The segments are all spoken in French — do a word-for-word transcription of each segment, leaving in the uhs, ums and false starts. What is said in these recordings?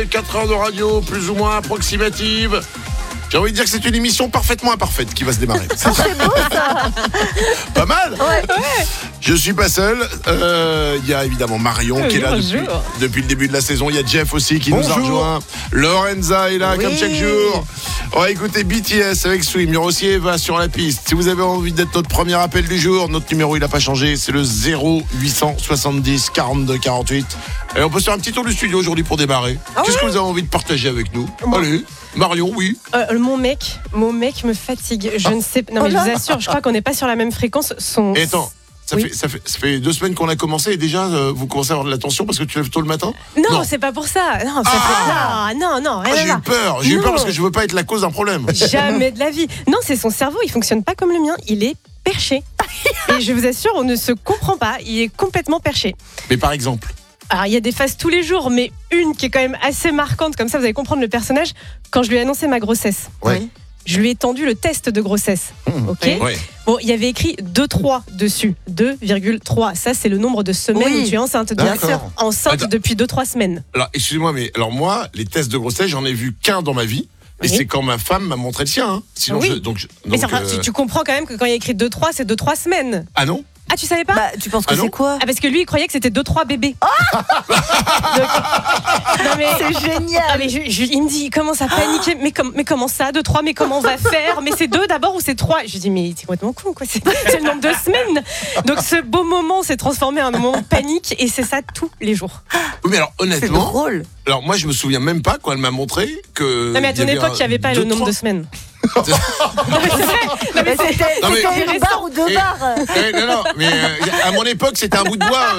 quatre heures de radio, plus ou moins approximative. J'ai envie de dire que c'est une émission parfaitement imparfaite qui va se démarrer. C'est beau ça. Pas mal. Ouais. Je suis pas seul. Il euh, y a évidemment Marion oui, qui est là depuis, depuis le début de la saison. Il y a Jeff aussi qui bonjour. nous a rejoint. Lorenza est là oui. comme chaque jour. On va écouter B T S avec Swim. Il y aura aussi Eva sur la piste. Si vous avez envie d'être notre premier appel du jour, notre numéro il n'a pas changé. C'est le zéro huit cent soixante-dix quarante-deux quarante-huit. Et on peut se faire un petit tour du studio aujourd'hui pour démarrer. Ah Qu'est-ce ouais. que vous avez envie de partager avec nous? Bon. Allez. Marion, oui. Euh, mon mec, mon mec me fatigue. Je ah. ne sais pas. Non, mais oh je vous assure, je crois qu'on n'est pas sur la même fréquence. Son... Et attends, ça, oui. fait, ça, fait, ça fait deux semaines qu'on a commencé et déjà euh, vous commencez à avoir de l'attention parce que tu lèves tôt le matin? Non, non. c'est pas pour ça. Non, ça ah. fait... non, non, non. Ah, j'ai eu peur. J'ai non. eu peur parce que je veux pas être la cause d'un problème. Jamais de la vie. Non, c'est son cerveau. Il fonctionne pas comme le mien. Il est perché. Et je vous assure, on ne se comprend pas. Il est complètement perché. Mais par exemple? Alors, il y a des phases tous les jours, mais une qui est quand même assez marquante, comme ça vous allez comprendre le personnage. Quand je lui ai annoncé ma grossesse, ouais. je lui ai tendu le test de grossesse. Mmh. Ok. Ouais. Bon, il y avait écrit deux virgule trois dessus. deux virgule trois. Ça, c'est le nombre de semaines oui. où tu es enceinte. Bien sûr, enceinte Attends. depuis deux trois semaines. Alors, excusez-moi, mais alors moi, les tests de grossesse, j'en ai vu qu'un dans ma vie. Et oui. c'est quand ma femme m'a montré le sien. Hein. Sinon, oui. je, donc, donc, mais enfin, euh... tu, tu comprends quand même que quand il y a écrit deux trois, c'est deux trois semaines. Ah non? Ah, tu savais pas? Bah, tu penses que ah c'est quoi? Ah, parce que lui, il croyait que c'était deux trois bébés. Oh donc, non, mais, c'est génial. Ah, mais je, je, il me dit, il commence à paniquer. Mais, com- mais comment ça, deux trois? Mais comment on va faire? Mais c'est deux d'abord ou c'est trois? Je lui dis, mais t'es complètement con, quoi. C'est, c'est le nombre de semaines. Donc, ce beau moment s'est transformé en un moment de panique et c'est ça tous les jours. Oui, mais alors, honnêtement. C'est drôle. Alors, moi, je me souviens même pas quand elle m'a montré que. Non, mais à ton époque, il n'y avait pas le nombre de semaines. non, mais c'est vrai. Non, mais c'était, non, mais c'était une barre ou deux et, barres. Et, non, non, mais euh, à mon époque, c'était un bout de bois.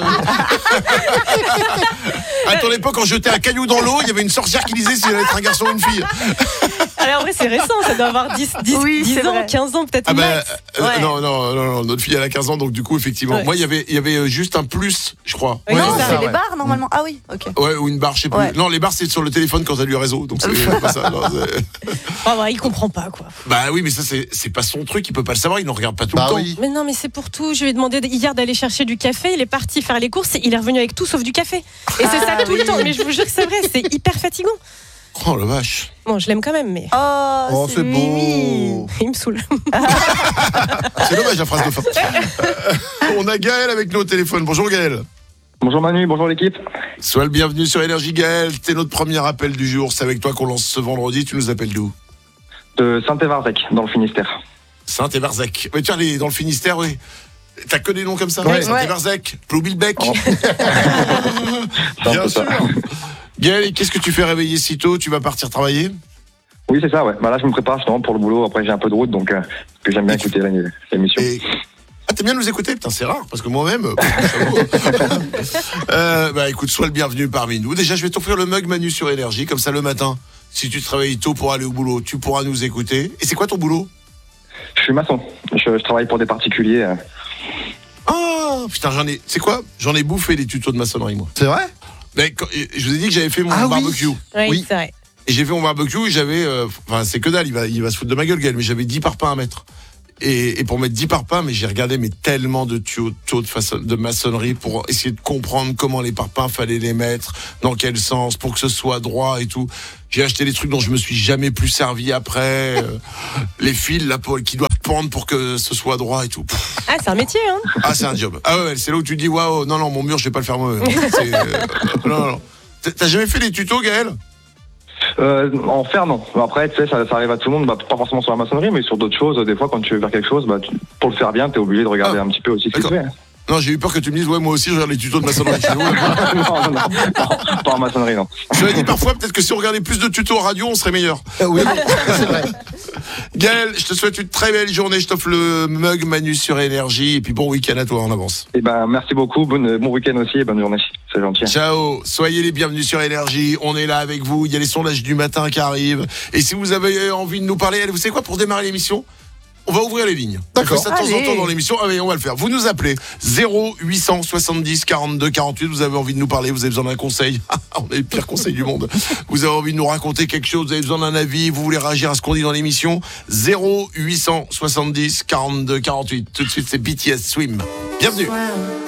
Euh. À ton époque, quand jetait un caillou dans l'eau, il y avait une sorcière qui disait s'il allait être un garçon ou une fille. Alors, en vrai, c'est récent, ça doit avoir dix, dix, oui, dix ans, vrai. quinze ans, peut-être. Ah bah, max. Euh, ouais. non, non, non, non, notre fille, elle a quinze ans, donc du coup, effectivement. Ouais. Moi, il y avait, il y avait juste un plus, je crois. Oui, non, ouais, c'est les ouais. barres, normalement. Ah oui, ok. Ouais, ou une barre, je sais plus. Ouais. Non, les barres, c'est sur le téléphone quand t'as du réseau, donc c'est pas ça. Non, c'est... Oh, bah, il comprend pas, quoi. Bah oui, mais ça, c'est, c'est pas son truc, il peut pas le savoir, il ne regarde pas tout bah le temps. Oui. Mais non, mais c'est pour tout. Je lui ai demandé hier d'aller chercher du café, il est parti faire les courses, il est revenu avec tout sauf du café. Et c'est ah, ça tout oui. le temps. Mais je vous jure que c'est vrai, c'est hyper fatigant. Oh la vache. Bon, je l'aime quand même, mais. Oh, oh c'est, c'est beau. Il me saoule. C'est dommage la phrase de fin. On a Gaël avec nous au téléphone. Bonjour Gaël. Bonjour Manu, bonjour l'équipe. Sois le bienvenu sur Énergie Gaël. T'es notre premier appel du jour. C'est avec toi qu'on lance ce vendredi. Tu nous appelles d'où? De Saint-Évarzec, dans le Finistère. Saint-Évarzec. Mais tiens, les, dans le Finistère, oui. T'as que des noms comme ça? Ouais. Saint-Évarzec, Ploubilbec. Oh. Bien sûr. Gaël, qu'est-ce que tu fais réveiller si tôt? Tu vas partir travailler? Oui, c'est ça, ouais. Bah là, je me prépare justement pour le boulot. Après, j'ai un peu de route, donc euh, que j'aime bien écouter l'émission. Et... Ah, t'aimes bien nous écouter? Putain, c'est rare, parce que moi-même... euh, bah écoute, sois le bienvenu parmi nous. Déjà, je vais t'offrir le mug Manu sur Énergie, comme ça le matin. Si tu travailles tôt pour aller au boulot, tu pourras nous écouter. Et c'est quoi ton boulot? Je suis maçon. Je, je travaille pour des particuliers. Euh... Oh, putain, j'en ai... C'est quoi? J'en ai bouffé des tutos de maçonnerie, moi. C'est vrai? Mais quand, je vous ai dit que j'avais fait mon ah, barbecue. Oui, oui, c'est vrai. Et j'ai fait mon barbecue et j'avais... Enfin, euh, c'est que dalle, il va, il va se foutre de ma gueule, Gaël, mais j'avais dix parpaings à mettre. Et, et pour mettre dix parpaings, mais j'ai regardé mais tellement de tutos de, façon, de maçonnerie pour essayer de comprendre comment les parpaings fallait les mettre, dans quel sens, pour que ce soit droit et tout. J'ai acheté des trucs dont je me suis jamais plus servi après. euh, les fils là pour, qui doivent pendre pour que ce soit droit et tout. Ah, c'est un métier, hein? Ah, c'est un job. Ah ouais, c'est là où tu te dis waouh, non non, mon mur je vais pas le faire moi. C'est, euh, non non. T'as jamais fait des tutos, Gaël? Euh, en faire, non. Après, tu sais, ça, ça arrive à tout le monde, bah, pas forcément sur la maçonnerie, mais sur d'autres choses. Des fois, quand tu veux faire quelque chose, bah, tu, pour le faire bien, t'es obligé de regarder ah, un petit peu aussi ce que tu fais. Non, j'ai eu peur que tu me dises, ouais, moi aussi, je regarde les tutos de maçonnerie chez nous. non, non, non, non, pas en maçonnerie, non. Je l'ai dit parfois, peut-être que si on regardait plus de tutos radio, on serait meilleur. Euh, oui, c'est vrai. Gaël, je te souhaite une très belle journée. Je t'offre le mug Manu sur Énergie. Et puis bon week-end à toi en avance. Et ben, merci beaucoup. Bon, bon week-end aussi et bonne journée. C'est gentil. Ciao. Soyez les bienvenus sur Énergie. On est là avec vous. Il y a les sondages du matin qui arrivent. Et si vous avez envie de nous parler, allez, vous savez quoi, pour démarrer l'émission? On va ouvrir les lignes. D'accord. On fait ça de temps en temps dans l'émission. Ah oui, on va le faire. Vous nous appelez zéro huit cent soixante-dix quarante-deux quarante-huit. Vous avez envie de nous parler, vous avez besoin d'un conseil. On a les pires conseils du monde. Vous avez envie de nous raconter quelque chose, vous avez besoin d'un avis, vous voulez réagir à ce qu'on dit dans l'émission. zéro huit cent soixante-dix quarante-deux quarante-huit. Tout de suite, c'est B T S Swim. Bienvenue.